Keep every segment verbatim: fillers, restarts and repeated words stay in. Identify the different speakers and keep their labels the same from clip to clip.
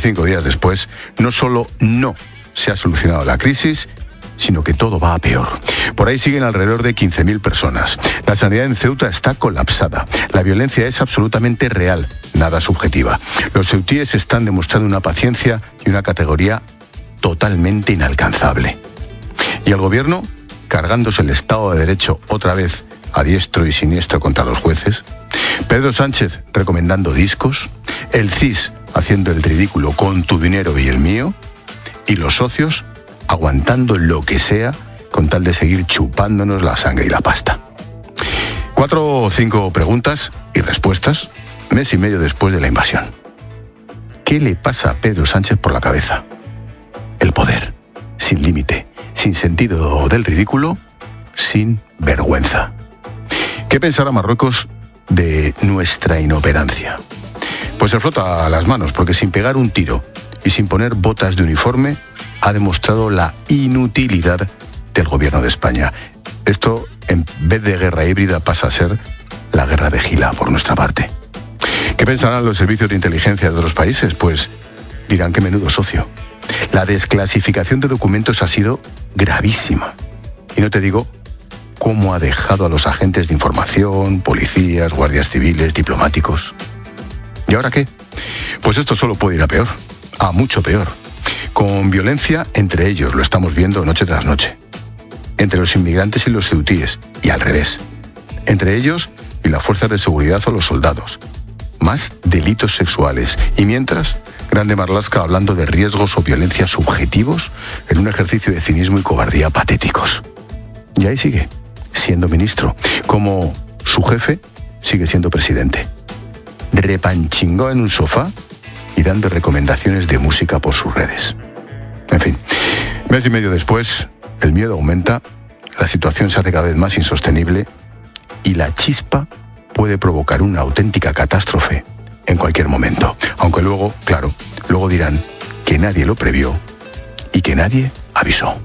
Speaker 1: veinticinco días después, no solo no se ha solucionado la crisis, sino que todo va a peor. Por ahí siguen alrededor de quince mil personas. La sanidad en Ceuta está colapsada. La violencia es absolutamente real, nada subjetiva. Los ceutíes están demostrando una paciencia y una categoría totalmente inalcanzable. Y el gobierno, cargándose el Estado de Derecho otra vez a diestro y siniestro contra los jueces. Pedro Sánchez recomendando discos. El C I S haciendo el ridículo con tu dinero y el mío. Y los socios aguantando lo que sea con tal de seguir chupándonos la sangre y la pasta. Cuatro o cinco preguntas y respuestas, mes y medio después de la invasión. ¿Qué le pasa a Pedro Sánchez por la cabeza? El poder, sin límite, sin sentido del ridículo, sin vergüenza. ¿Qué pensará Marruecos de nuestra inoperancia? Pues se frota las manos, porque sin pegar un tiro y sin poner botas de uniforme, ha demostrado la inutilidad del gobierno de España. Esto, en vez de guerra híbrida, pasa a ser la guerra de Gila, por nuestra parte. ¿Qué pensarán los servicios de inteligencia de otros países? Pues dirán que menudo socio. La desclasificación de documentos ha sido gravísima. Y no te digo cómo ha dejado a los agentes de información, policías, guardias civiles, diplomáticos. ¿Y ahora qué? Pues esto solo puede ir a peor, a mucho peor. Con violencia entre ellos, lo estamos viendo noche tras noche. Entre los inmigrantes y los ceutíes, y al revés. Entre ellos y las fuerzas de seguridad o los soldados. Más delitos sexuales. Y mientras, Grande Marlaska hablando de riesgos o violencia subjetivos en un ejercicio de cinismo y cobardía patéticos. Y ahí sigue, siendo ministro. Como su jefe sigue siendo presidente. Repanchingó en un sofá y dando recomendaciones de música por sus redes. En fin, mes y medio después, el miedo aumenta, la situación se hace cada vez más insostenible y la chispa puede provocar una auténtica catástrofe en cualquier momento. Aunque luego, claro, luego dirán que nadie lo previó y que nadie avisó.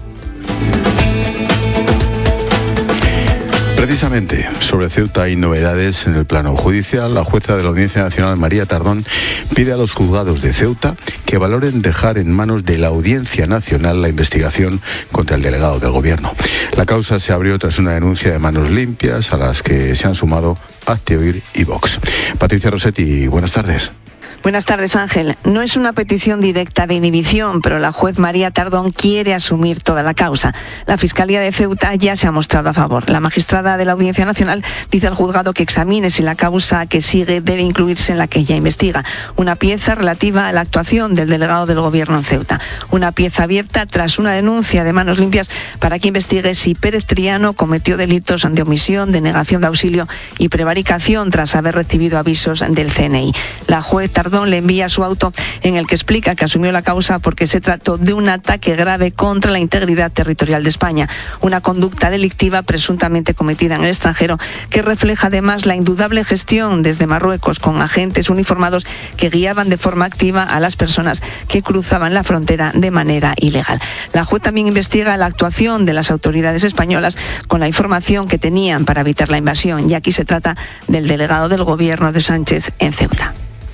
Speaker 1: Precisamente sobre Ceuta hay novedades en el plano judicial. La jueza de la Audiencia Nacional, María Tardón, pide a los juzgados de Ceuta que valoren dejar en manos de la Audiencia Nacional la investigación contra el delegado del Gobierno. La causa se abrió tras una denuncia de manos limpias a las que se han sumado Hazte Oír y Vox. Patricia Rossetti, buenas tardes.
Speaker 2: Buenas tardes, Ángel. No es una petición directa de inhibición, pero la juez María Tardón quiere asumir toda la causa. La Fiscalía de Ceuta ya se ha mostrado a favor. La magistrada de la Audiencia Nacional dice al juzgado que examine si la causa que sigue debe incluirse en la que ya investiga. Una pieza relativa a la actuación del delegado del Gobierno en Ceuta. Una pieza abierta tras una denuncia de manos limpias para que investigue si Pérez Triano cometió delitos de omisión, de negación de auxilio y prevaricación tras haber recibido avisos del C N I. La juez Tardón le envía su auto en el que explica que asumió la causa porque se trató de un ataque grave contra la integridad territorial de España, una conducta delictiva presuntamente cometida en el extranjero que refleja además la indudable gestión desde Marruecos con agentes uniformados que guiaban de forma activa a las personas que cruzaban la frontera de manera ilegal. La juez también investiga la actuación de las autoridades españolas con la información que tenían para evitar la invasión, y aquí se trata del delegado del Gobierno de Sánchez en Ceuta.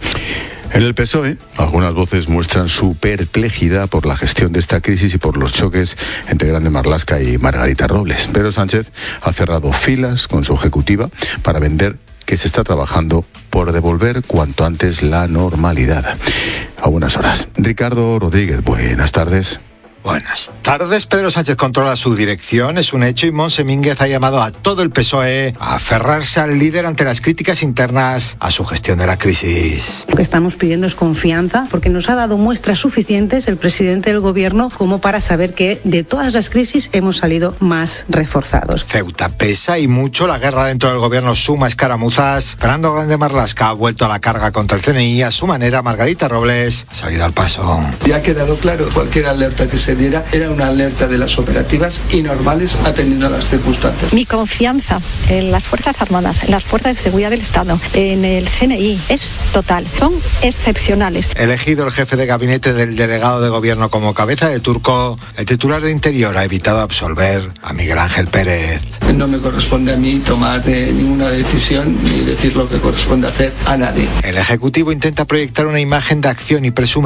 Speaker 1: En el P S O E, algunas voces muestran su perplejidad por la gestión de esta crisis y por los choques entre Grande Marlaska y Margarita Robles. Pedro Sánchez ha cerrado filas con su ejecutiva para vender que se está trabajando por devolver cuanto antes la normalidad. A buenas horas. Ricardo Rodríguez, buenas tardes.
Speaker 3: Buenas tardes. Pedro Sánchez controla su dirección, es un hecho, y Montse Mínguez ha llamado a todo el P S O E a aferrarse al líder ante las críticas internas a su gestión de la crisis.
Speaker 4: Lo que estamos pidiendo es confianza, porque nos ha dado muestras suficientes el presidente del Gobierno como para saber que de todas las crisis hemos salido más reforzados.
Speaker 3: Ceuta pesa y mucho, la guerra dentro del Gobierno suma escaramuzas. Fernando Grande Marlaska ha vuelto a la carga contra el C N I, a su manera Margarita Robles ha salido al paso.
Speaker 5: Ya ha quedado claro, cualquier alerta que se diera era una alerta de las operativas y normales atendiendo a las circunstancias.
Speaker 6: Mi confianza en las Fuerzas Armadas, en las Fuerzas de Seguridad del Estado, en el C N I es total. Son excepcionales.
Speaker 3: Elegido el jefe de gabinete del delegado de Gobierno como cabeza de turco, el titular de Interior ha evitado absolver a Miguel Ángel Pérez.
Speaker 5: No me corresponde a mí tomar eh, ninguna decisión ni decir lo que corresponde hacer a nadie.
Speaker 3: El Ejecutivo intenta proyectar una imagen de acción y presume